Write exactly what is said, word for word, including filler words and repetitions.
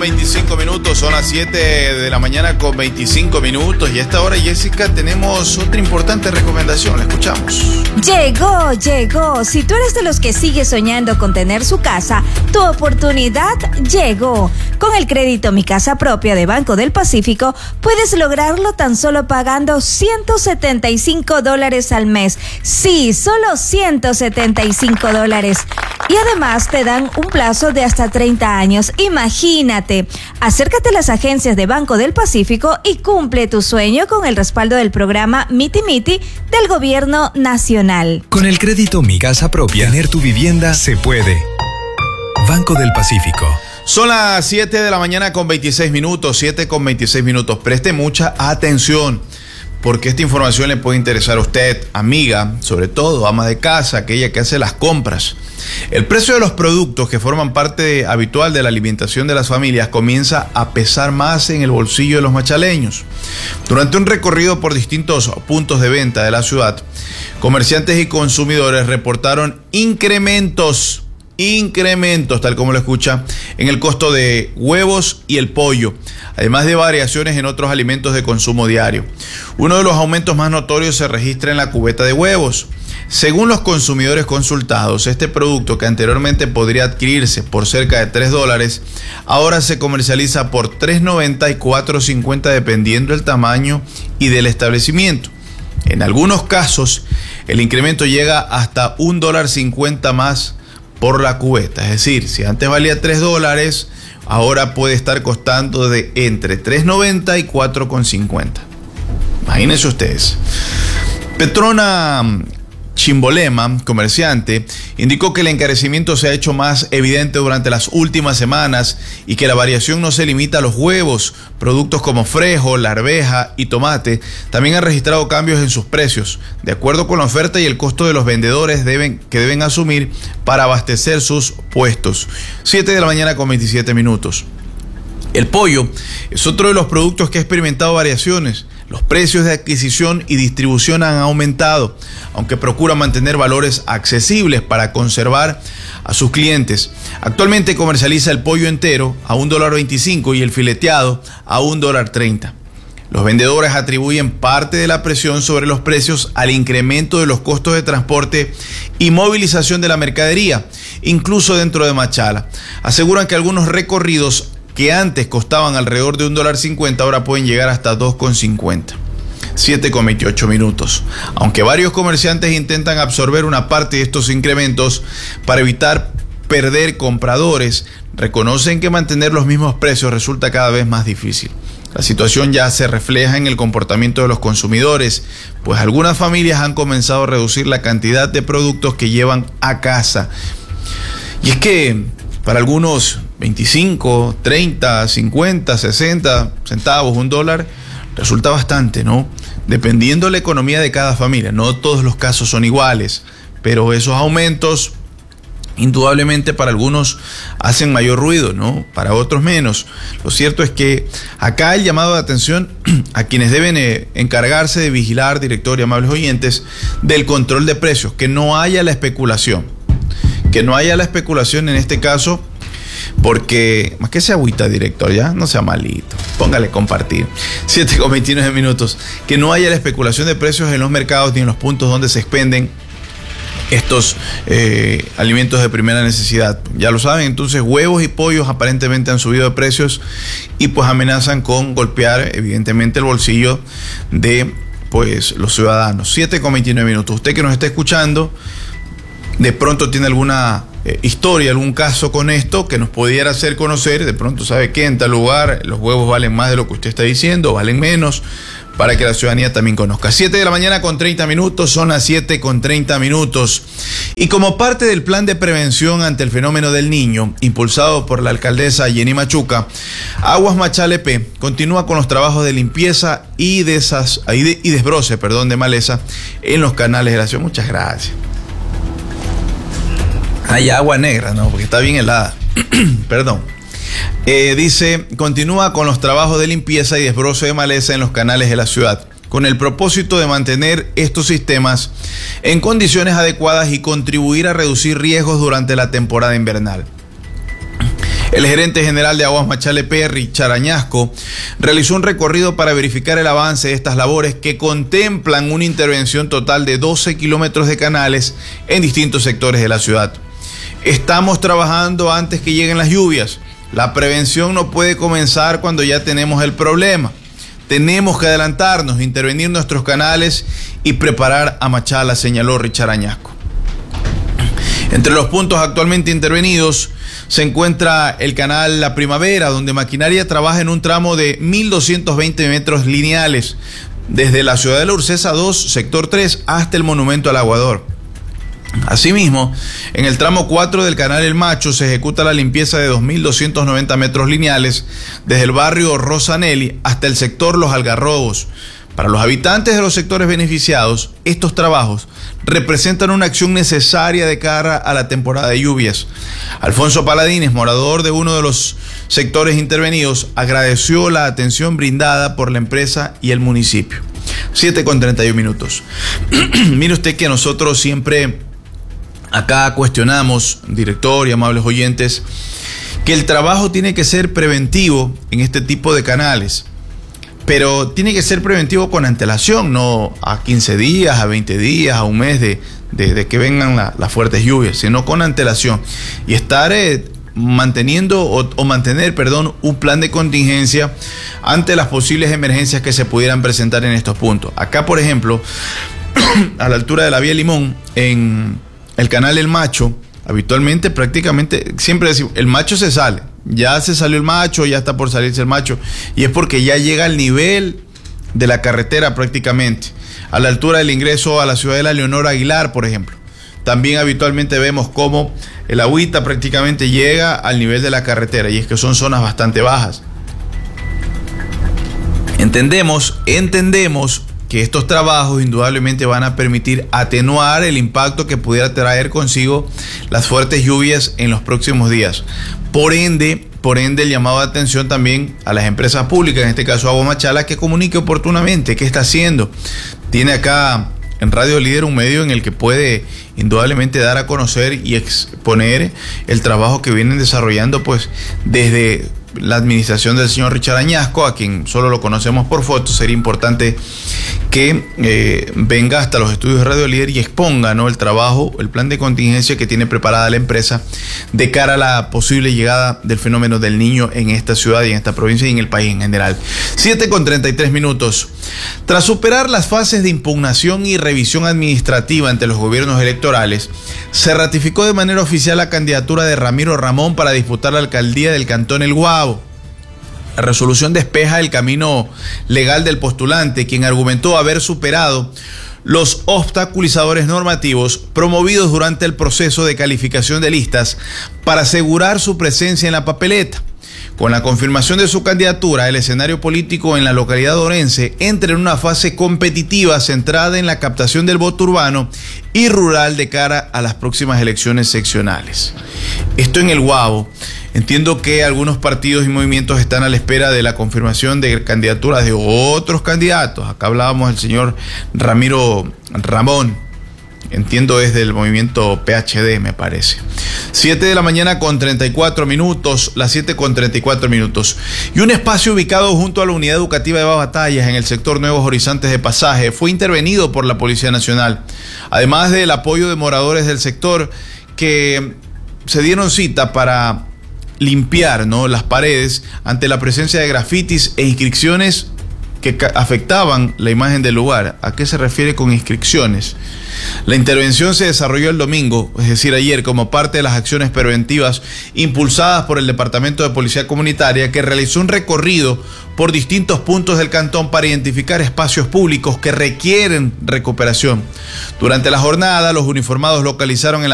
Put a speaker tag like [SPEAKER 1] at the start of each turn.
[SPEAKER 1] veinticinco minutos, son las siete de la mañana con veinticinco minutos y a esta hora, Jessica, tenemos otra importante recomendación, la escuchamos.
[SPEAKER 2] Llegó, llegó. Si tú eres de los que sigue soñando con tener su casa, tu oportunidad llegó. Con el crédito Mi Casa Propia de Banco del Pacífico, puedes lograrlo tan solo pagando ciento setenta y cinco dólares al mes. Sí, solo ciento setenta y cinco dólares. Y además te dan un plazo de hasta treinta años. Imagínate. Acércate a las agencias de Banco del Pacífico y cumple tu sueño con el respaldo del programa Miti Miti del Gobierno Nacional.
[SPEAKER 3] Con el crédito Mi Casa Propia, tener tu vivienda se puede. Banco del Pacífico.
[SPEAKER 1] Son las siete de la mañana con veintiséis minutos, siete con veintiséis minutos. Preste mucha atención, porque esta información le puede interesar a usted, amiga, sobre todo ama de casa, aquella que hace las compras. El precio de los productos que forman parte habitual de la alimentación de las familias comienza a pesar más en el bolsillo de los machaleños. Durante un recorrido por distintos puntos de venta de la ciudad, comerciantes y consumidores reportaron incrementos Incrementos, tal como lo escucha, en el costo de huevos y el pollo, además de variaciones en otros alimentos de consumo diario. Uno de los aumentos más notorios se registra en la cubeta de huevos. Según los consumidores consultados, este producto, que anteriormente podría adquirirse por cerca de tres dólares, ahora se comercializa por tres noventa y cuatro cincuenta dependiendo del tamaño y del establecimiento. En algunos casos, el incremento llega hasta un dólar cincuenta más por la cubeta. Es decir, si antes valía tres dólares, ahora puede estar costando de entre tres noventa y cuatro cincuenta. Imagínense ustedes. Petrona Chimbolema, comerciante, indicó que el encarecimiento se ha hecho más evidente durante las últimas semanas y que la variación no se limita a los huevos. Productos como frejo, la arveja y tomate también han registrado cambios en sus precios, de acuerdo con la oferta y el costo de los vendedores deben, que deben asumir para abastecer sus puestos. siete de la mañana con veintisiete minutos. El pollo es otro de los productos que ha experimentado variaciones. Los precios de adquisición y distribución han aumentado, aunque procura mantener valores accesibles para conservar a sus clientes. Actualmente comercializa el pollo entero a un dólar veinticinco y el fileteado a un dólar treinta. Los vendedores atribuyen parte de la presión sobre los precios al incremento de los costos de transporte y movilización de la mercadería, incluso dentro de Machala. Aseguran que algunos recorridos que antes costaban alrededor de un dólar cincuenta, ahora pueden llegar hasta dos con cincuenta. siete con veintiocho minutos. Aunque varios comerciantes intentan absorber una parte de estos incrementos para evitar perder compradores, reconocen que mantener los mismos precios resulta cada vez más difícil. La situación ya se refleja en el comportamiento de los consumidores, pues algunas familias han comenzado a reducir la cantidad de productos que llevan a casa. Y es que para algunos veinticinco, treinta, cincuenta, sesenta centavos, un dólar, resulta bastante, ¿no? Dependiendo de la economía de cada familia. No todos los casos son iguales, pero esos aumentos indudablemente para algunos hacen mayor ruido, ¿no? Para otros menos. Lo cierto es que acá el llamado de atención a quienes deben eh, encargarse de vigilar, director y amables oyentes, del control de precios, que no haya la especulación. Que no haya la especulación en este caso, porque más que sea agüita, director, ya no sea malito, póngale compartir. siete con veintinueve minutos. Que no haya la especulación de precios en los mercados ni en los puntos donde se expenden estos eh, alimentos de primera necesidad. Ya lo saben, entonces huevos y pollos aparentemente han subido de precios y pues amenazan con golpear evidentemente el bolsillo de pues los ciudadanos. siete con veintinueve minutos. Usted que nos está escuchando, de pronto tiene alguna eh, historia, algún caso con esto que nos pudiera hacer conocer, de pronto sabe que en tal lugar los huevos valen más de lo que usted está diciendo, valen menos, para que la ciudadanía también conozca. siete de la mañana con treinta minutos, son las siete con treinta minutos. Y como parte del plan de prevención ante el fenómeno del Niño, impulsado por la alcaldesa Jenny Machuca, Aguas Machala E P continúa con los trabajos de limpieza y, desas, y, de, y desbroce perdón, de maleza en los canales de la ciudad. Muchas gracias. Hay agua negra, ¿no? Porque está bien helada. Perdón. Eh, dice, continúa con los trabajos de limpieza y desbroce de maleza en los canales de la ciudad, con el propósito de mantener estos sistemas en condiciones adecuadas y contribuir a reducir riesgos durante la temporada invernal. El gerente general de Aguas Machala E P, Richard Añasco, realizó un recorrido para verificar el avance de estas labores que contemplan una intervención total de doce kilómetros de canales en distintos sectores de la ciudad. Estamos trabajando antes que lleguen las lluvias. La prevención no puede comenzar cuando ya tenemos el problema. Tenemos que adelantarnos, intervenir nuestros canales y preparar a Machala, señaló Richard Añasco. Entre los puntos actualmente intervenidos se encuentra el canal La Primavera, donde maquinaria trabaja en un tramo de mil doscientos veinte metros lineales, desde la ciudad de La Urcesa dos, sector tres, hasta el monumento al Aguador. Asimismo, en el tramo cuatro del canal El Macho se ejecuta la limpieza de dos mil doscientos noventa metros lineales, desde el barrio Rosanelli hasta el sector Los Algarrobos. Para los habitantes de los sectores beneficiados, estos trabajos representan una acción necesaria de cara a la temporada de lluvias. Alfonso Paladines, morador de uno de los sectores intervenidos, agradeció la atención brindada por la empresa y el municipio. siete con treinta y un minutos. Mire usted que nosotros siempre acá cuestionamos, director y amables oyentes, que el trabajo tiene que ser preventivo en este tipo de canales. Pero tiene que ser preventivo con antelación, no a quince días, a veinte días, a un mes de, de, de que vengan la, las fuertes lluvias, sino con antelación. Y estar eh, manteniendo o, o mantener, perdón, un plan de contingencia ante las posibles emergencias que se pudieran presentar en estos puntos. Acá, por ejemplo, a la altura de la vía Limón, en el canal El Macho, habitualmente prácticamente siempre decimos, el Macho se sale. Ya se salió el Macho, ya está por salirse el Macho, y es porque ya llega al nivel de la carretera prácticamente, a la altura del ingreso a la ciudad de la Leonor Aguilar, por ejemplo. También habitualmente vemos cómo el agüita prácticamente llega al nivel de la carretera, y es que son zonas bastante bajas. Entendemos, entendemos que estos trabajos indudablemente van a permitir atenuar el impacto que pudiera traer consigo las fuertes lluvias en los próximos días. Por ende, por ende el llamado de atención también a las empresas públicas, en este caso Aguas Machala, que comunique oportunamente qué está haciendo. Tiene acá en Radio Líder un medio en el que puede indudablemente dar a conocer y exponer el trabajo que vienen desarrollando pues desde la administración del señor Richard Añasco, a quien solo lo conocemos por fotos. Sería importante que eh, venga hasta los estudios de Radio Líder y exponga, ¿no?, el trabajo, el plan de contingencia que tiene preparada la empresa de cara a la posible llegada del fenómeno del Niño en esta ciudad y en esta provincia y en el país en general. siete con treinta y tres minutos. Tras superar las fases de impugnación y revisión administrativa ante los gobiernos electorales, se ratificó de manera oficial la candidatura de Ramiro Ramón para disputar la alcaldía del Cantón El Guabo. La resolución despeja el camino legal del postulante, quien argumentó haber superado los obstaculizadores normativos promovidos durante el proceso de calificación de listas para asegurar su presencia en la papeleta. Con la confirmación de su candidatura, el escenario político en la localidad orense entra en una fase competitiva centrada en la captación del voto urbano y rural de cara a las próximas elecciones seccionales. Esto en el Guabo. Entiendo que algunos partidos y movimientos están a la espera de la confirmación de candidaturas de otros candidatos. Acá hablábamos del señor Ramiro Ramón. Entiendo es del movimiento P H D, me parece. siete de la mañana con treinta y cuatro minutos, las siete con treinta y cuatro minutos. Y un espacio ubicado junto a la Unidad Educativa de Batallas en el sector Nuevos Horizontes de Pasaje fue intervenido por la Policía Nacional. Además del apoyo de moradores del sector que se dieron cita para limpiar, ¿no?, las paredes ante la presencia de grafitis e inscripciones que afectaban la imagen del lugar. ¿A qué se refiere con inscripciones? La intervención se desarrolló el domingo, es decir, ayer, como parte de las acciones preventivas impulsadas por el Departamento de Policía Comunitaria, que realizó un recorrido por distintos puntos del cantón para identificar espacios públicos que requieren recuperación. Durante la jornada, los uniformados localizaron en la